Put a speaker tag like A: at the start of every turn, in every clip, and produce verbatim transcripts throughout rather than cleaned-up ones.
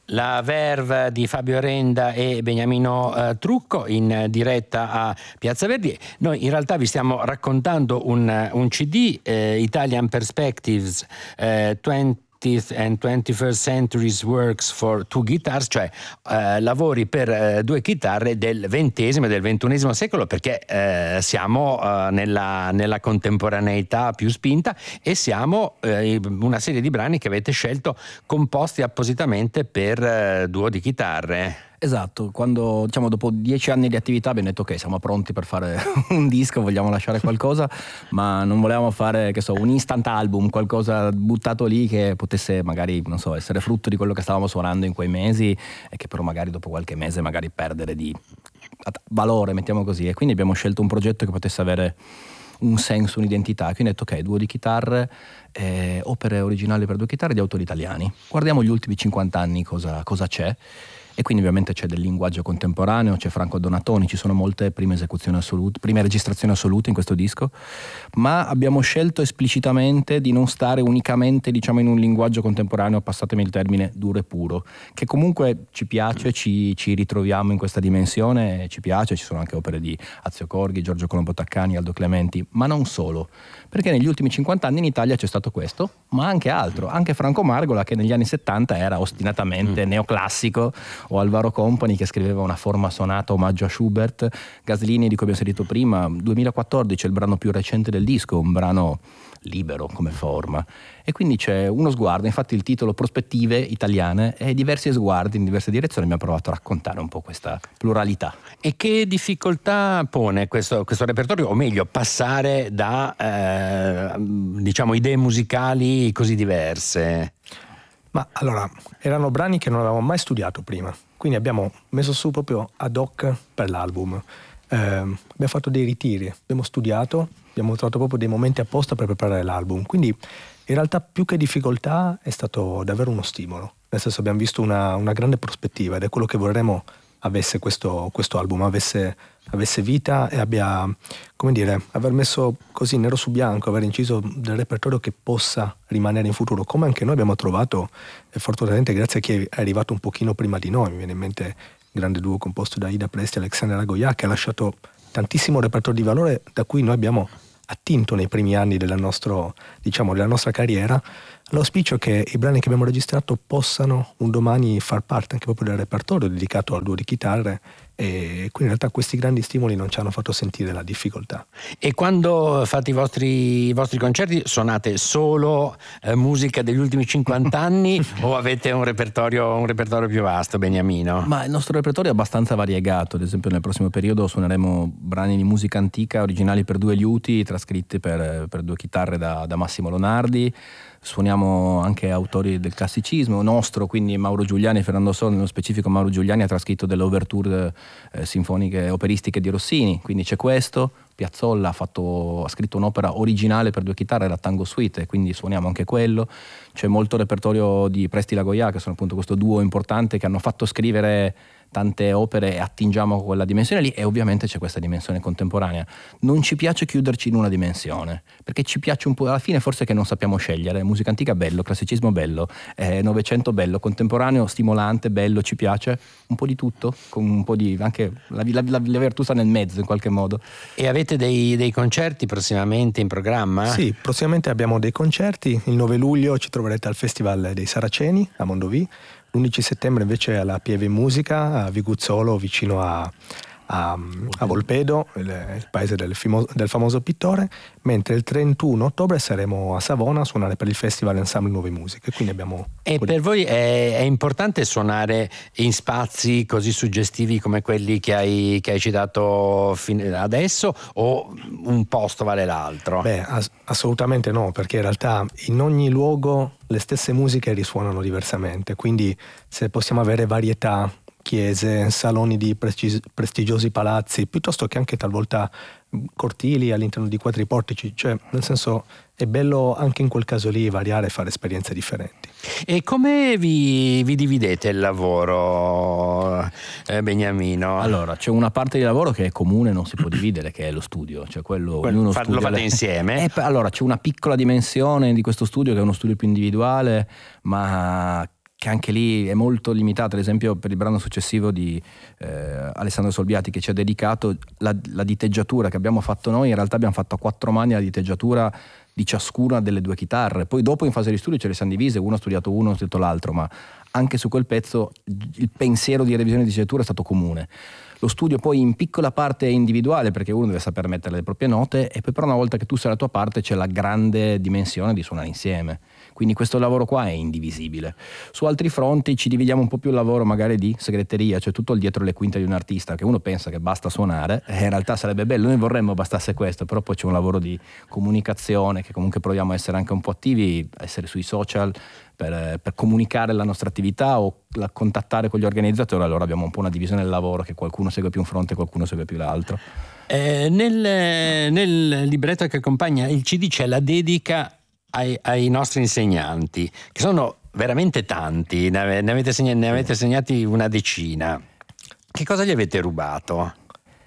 A: La Verve di Fabio Renda e Beniamino eh, Trucco in diretta a Piazza Verdi. Noi in realtà vi stiamo raccontando un, un C D, eh, Italian Perspectives eh, twentieth and twenty-first Centuries Works for Two Guitars, cioè eh, lavori per eh, due chitarre del ventesimo e del ventunesimo secolo, perché eh, siamo eh, nella, nella contemporaneità più spinta e siamo eh, una serie di brani che avete scelto composti appositamente per eh, duo di chitarre.
B: Esatto, quando diciamo dopo dieci anni di attività abbiamo detto ok, siamo pronti per fare un disco, vogliamo lasciare qualcosa, ma non volevamo fare, che so, un instant album, qualcosa buttato lì che potesse magari, non so, essere frutto di quello che stavamo suonando in quei mesi e che però magari dopo qualche mese magari perdere di valore, mettiamo così. E quindi abbiamo scelto un progetto che potesse avere un senso, un'identità. Quindi ho detto ok, duo di chitarre, eh, opere originali per due chitarre di autori italiani. Guardiamo gli ultimi cinquanta anni cosa, cosa c'è. E quindi ovviamente c'è del linguaggio contemporaneo, c'è Franco Donatoni, ci sono molte prime esecuzioni assolute, prime registrazioni assolute in questo disco, ma abbiamo scelto esplicitamente di non stare unicamente, diciamo, in un linguaggio contemporaneo, passatemi il termine, duro e puro, che comunque ci piace, ci, ci ritroviamo in questa dimensione, ci piace, ci sono anche opere di Azio Corghi, Giorgio Colombo Taccani, Aldo Clementi, ma non solo, perché negli ultimi cinquanta anni in Italia c'è stato questo, ma anche altro, anche Franco Margola che negli anni settanta era ostinatamente mm. neoclassico, o Alvaro Company che scriveva una forma sonata omaggio a Schubert, Gaslini di cui abbiamo sentito prima, duemilaquattordici è il brano più recente del disco, un brano libero come forma, e quindi c'è uno sguardo, infatti il titolo Prospettive italiane, e diversi sguardi in diverse direzioni abbiamo provato a raccontare un po' questa pluralità.
A: E che difficoltà pone questo, questo repertorio, o meglio passare da eh, diciamo idee musicali così diverse?
C: Ma allora, erano brani che non avevamo mai studiato prima, quindi abbiamo messo su proprio ad hoc per l'album. Eh, abbiamo fatto dei ritiri, abbiamo studiato, abbiamo trovato proprio dei momenti apposta per preparare l'album, quindi in realtà più che difficoltà è stato davvero uno stimolo, nel senso abbiamo visto una, una grande prospettiva ed è quello che vorremmo avesse questo, questo album, avesse, avesse vita e abbia, come dire, aver messo così nero su bianco, aver inciso del repertorio che possa rimanere in futuro, come anche noi abbiamo trovato, e fortunatamente grazie a chi è arrivato un pochino prima di noi, mi viene in mente il grande duo composto da Ida Presti e Alexandra Agoyà, che ha lasciato tantissimo repertorio di valore da cui noi abbiamo attinto nei primi anni della, nostro, diciamo, della nostra carriera. L'auspicio è che i brani che abbiamo registrato possano un domani far parte anche proprio del repertorio dedicato al duo di chitarre, e quindi in realtà questi grandi stimoli non ci hanno fatto sentire la difficoltà.
A: E quando fate i vostri, i vostri concerti suonate solo eh, musica degli ultimi cinquanta anni o avete un repertorio, un repertorio più vasto, Beniamino?
B: Ma il nostro repertorio è abbastanza variegato, ad esempio nel prossimo periodo suoneremo brani di musica antica originali per due liuti, trascritti per, per due chitarre da, da Massimo Lonardi. Suoniamo anche autori del classicismo nostro, quindi Mauro Giuliani e Fernando Solo, nello specifico Mauro Giuliani ha trascritto delle overture eh, sinfoniche operistiche di Rossini, quindi c'è questo. Piazzolla ha, fatto, ha scritto un'opera originale per due chitarre, la Tango Suite, quindi suoniamo anche quello. C'è molto repertorio di Presti Lagoyà, che sono appunto questo duo importante che hanno fatto scrivere tante opere e attingiamo a quella dimensione lì, e ovviamente c'è questa dimensione contemporanea. Non ci piace chiuderci in una dimensione, perché ci piace un po', alla fine forse che non sappiamo scegliere. Musica antica bello, classicismo bello, eh, novecento bello, contemporaneo stimolante, bello, ci piace un po' di tutto, con un po' di anche la, la, la, la virtù sta nel mezzo in qualche modo.
A: E avete dei, dei concerti prossimamente in programma?
C: Sì, prossimamente abbiamo dei concerti. Il nove luglio ci troverete al Festival dei Saraceni a Mondovì. L'undici settembre invece alla Pieve in Musica a Viguzzolo, vicino a, a, a Volpedo, il, il paese del, fimo, del famoso pittore, mentre il trentuno ottobre saremo a Savona a suonare per il Festival Ensemble Nuove Musiche. Quindi abbiamo
A: e per voi è, è importante suonare in spazi così suggestivi come quelli che hai, che hai citato fin adesso, o un posto vale l'altro?
C: Beh, ass- assolutamente no, perché in realtà in ogni luogo le stesse musiche risuonano diversamente, quindi se possiamo avere varietà, chiese, saloni di presti- prestigiosi palazzi, piuttosto che anche talvolta cortili all'interno di quattro portici, cioè nel senso è bello anche in quel caso lì variare e fare esperienze differenti.
A: E come vi, vi dividete il lavoro, eh, Beniamino?
B: Allora, c'è una parte di lavoro che è comune, non si può dividere, che è lo studio, cioè quello,
A: quello
B: ognuno
A: fa,
B: studia
A: lo fate
B: le...
A: insieme?
B: Eh, allora c'è una piccola dimensione di questo studio che è uno studio più individuale, ma che anche lì è molto limitato. Ad esempio per il brano successivo di eh, Alessandro Solbiati che ci ha dedicato, la, la diteggiatura che abbiamo fatto noi, in realtà abbiamo fatto a quattro mani la diteggiatura di ciascuna delle due chitarre. Poi dopo in fase di studio ce le siamo divise, uno ha studiato uno, uno ha studiato l'altro, ma anche su quel pezzo il pensiero di revisione di diteggiatura è stato comune. Lo studio poi in piccola parte è individuale, perché uno deve saper mettere le proprie note, e poi però una volta che tu sei alla tua parte c'è la grande dimensione di suonare insieme. Quindi questo lavoro qua è indivisibile. Su altri fronti ci dividiamo un po' più il lavoro magari di segreteria, cioè tutto il dietro le quinte di un artista, che uno pensa che basta suonare, e in realtà sarebbe bello, noi vorremmo bastasse questo, però poi c'è un lavoro di comunicazione, che comunque proviamo a essere anche un po' attivi, a essere sui social, Per, per comunicare la nostra attività o la, contattare con gli organizzatori. Allora abbiamo un po' una divisione del lavoro, che qualcuno segue più un fronte e qualcuno segue più l'altro.
A: Eh, nel, nel libretto che accompagna il C D c'è la dedica ai, ai nostri insegnanti, che sono veramente tanti, ne avete, ne avete, segnati, ne avete segnati una decina. Che cosa gli avete rubato?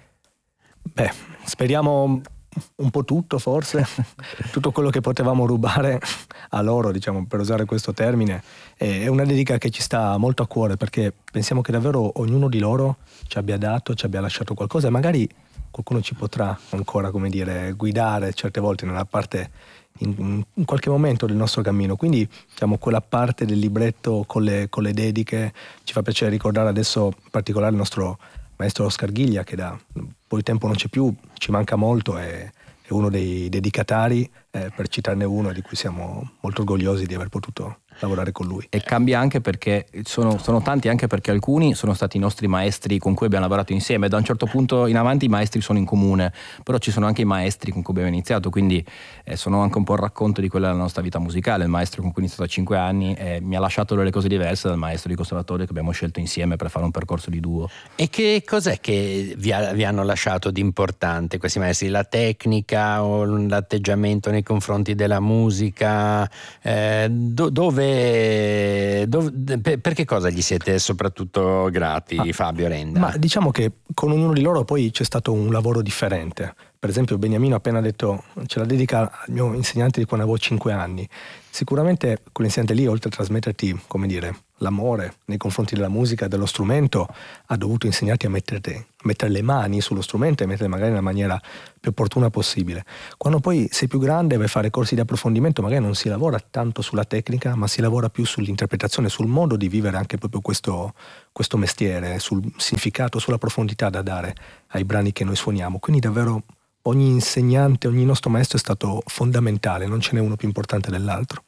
C: Beh, speriamo un po' tutto, forse tutto quello che potevamo rubare a loro, diciamo, per usare questo termine. È una dedica che ci sta molto a cuore, perché pensiamo che davvero ognuno di loro ci abbia dato, ci abbia lasciato qualcosa, e magari qualcuno ci potrà ancora, come dire, guidare certe volte nella parte, in, in qualche momento del nostro cammino. Quindi diciamo quella parte del libretto con le, con le dediche ci fa piacere ricordare adesso in particolare il nostro maestro Oscar Ghiglia, che da un po' di tempo non c'è più, ci manca molto, è, è uno dei dedicatari, eh, per citarne uno, di cui siamo molto orgogliosi di aver potuto lavorare con lui.
B: E cambia anche perché sono, sono tanti, anche perché alcuni sono stati i nostri maestri con cui abbiamo lavorato insieme. Da un certo punto in avanti i maestri sono in comune, però ci sono anche i maestri con cui abbiamo iniziato, quindi eh, sono anche un po' il racconto di quella della nostra vita musicale. Il maestro con cui ho iniziato a cinque anni eh, mi ha lasciato delle cose diverse dal maestro di conservatorio che abbiamo scelto insieme per fare un percorso di duo.
A: E che cos'è che vi, ha, vi hanno lasciato di importante questi maestri? La tecnica o l'atteggiamento nei confronti della musica? Eh, do, dove Dove, per, per che cosa gli siete soprattutto grati, ah, Fabio Renda?
C: Ma diciamo che con ognuno di loro poi c'è stato un lavoro differente. Per esempio Beniamino ha appena detto ce la dedica al mio insegnante di quando avevo cinque anni. Sicuramente quell'insegnante lì, oltre a trasmetterti, come dire, l'amore nei confronti della musica e dello strumento, ha dovuto insegnarti a mettere, mettere le mani sullo strumento e metterle magari nella maniera più opportuna possibile. Quando poi sei più grande e vai a fare corsi di approfondimento, magari non si lavora tanto sulla tecnica, ma si lavora più sull'interpretazione, sul modo di vivere anche proprio questo, questo mestiere, sul significato, sulla profondità da dare ai brani che noi suoniamo. Quindi davvero ogni insegnante, ogni nostro maestro è stato fondamentale, non ce n'è uno più importante dell'altro.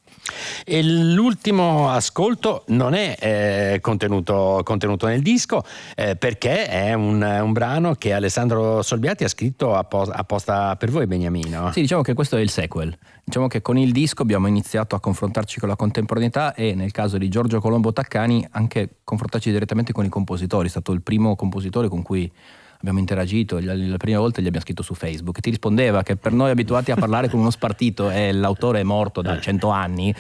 A: E l'ultimo ascolto non è eh, contenuto, contenuto nel disco, eh, perché è un, un brano che Alessandro Solbiati ha scritto apposta, apposta per voi, Beniamino.
B: Sì, diciamo che questo è il sequel. Diciamo che con il disco abbiamo iniziato a confrontarci con la contemporaneità e nel caso di Giorgio Colombo Taccani anche confrontarci direttamente con i compositori. È stato il primo compositore con cui abbiamo interagito, la prima volta gli abbiamo scritto su Facebook, ti rispondeva che per noi abituati a parlare con uno spartito e l'autore è morto da cento anni.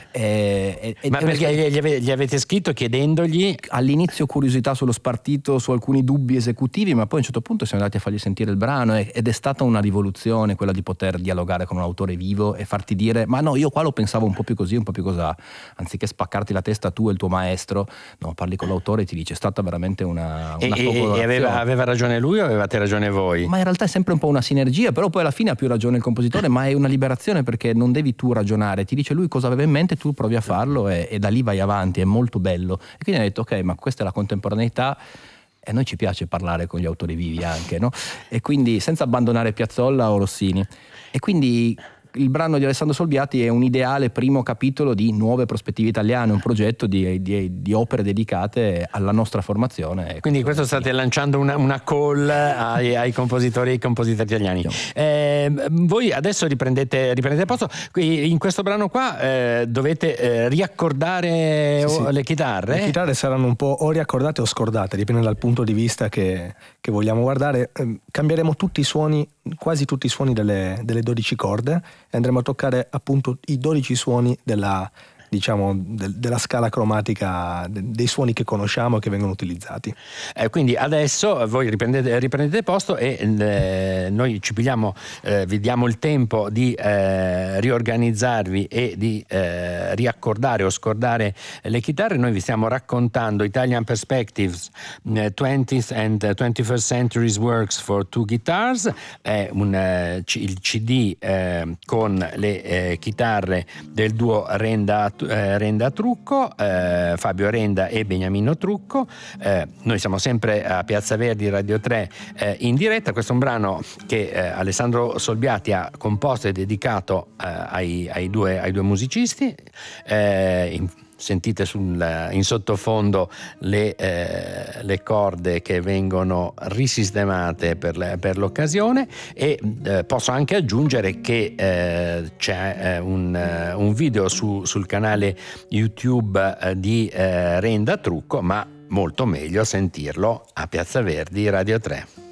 B: E, e,
A: Ma
B: e
A: perché gli, ave, gli avete scritto chiedendogli?
B: All'inizio curiosità sullo spartito, su alcuni dubbi esecutivi, ma poi a un certo punto siamo andati a fargli sentire il brano ed è stata una rivoluzione quella di poter dialogare con un autore vivo e farti dire ma no, io qua lo pensavo un po' più così, un po' più cosà, anziché spaccarti la testa tu e il tuo maestro, no, parli con l'autore e ti dice è stata veramente una, una
A: e, e aveva, aveva ragione lui o avevate ragione voi?
B: Ma in realtà è sempre un po' una sinergia, però poi alla fine ha più ragione il compositore, ma è una liberazione perché non devi tu ragionare, ti dice lui cosa aveva in mente, tu provi a farlo e, e da lì vai avanti, è molto bello. E quindi hai detto ok, ma questa è la contemporaneità e a noi ci piace parlare con gli autori vivi anche, no? E quindi senza abbandonare Piazzolla o Rossini. E quindi il brano di Alessandro Solbiati è un ideale primo capitolo di Nuove Prospettive Italiane, un progetto di, di, di opere dedicate alla nostra formazione.
A: Quindi questo state lanciando una, una call ai, ai compositori e ai compositori italiani. Eh, voi adesso riprendete, riprendete posto, in questo brano qua eh, dovete eh, riaccordare
C: sì, sì.
A: le chitarre?
C: Le chitarre saranno un po' o riaccordate o scordate, dipende dal punto di vista che, che vogliamo guardare. Eh, cambieremo tutti i suoni, quasi tutti i suoni delle, delle dodici corde, e andremo a toccare appunto i dodici suoni della, diciamo del, della scala cromatica de, dei suoni che conosciamo e che vengono utilizzati.
A: Eh, quindi adesso voi riprendete, riprendete posto e eh, noi ci pigliamo, eh, vi diamo il tempo di eh, riorganizzarvi e di eh, riaccordare o scordare le chitarre. Noi vi stiamo raccontando Italian Perspectives, eh, twentieth and twenty-first Centuries Works for Two Guitars, è un, eh, c- il C D eh, con le eh, chitarre del duo Renda, eh, Renda Trucco, eh, Fabio Renda e Beniamino Trucco. Eh, noi siamo sempre a Piazza Verdi Radio tre eh, in diretta. Questo è un brano che eh, Alessandro Solbiati ha composto e dedicato eh, ai, ai, due, ai due musicisti. Eh, in, Sentite sul, in sottofondo le, eh, le corde che vengono risistemate per, le, per l'occasione e eh, posso anche aggiungere che eh, c'è eh, un, uh, un video su, sul canale YouTube eh, di eh, Renda Trucco, ma molto meglio sentirlo a Piazza Verdi Radio tre.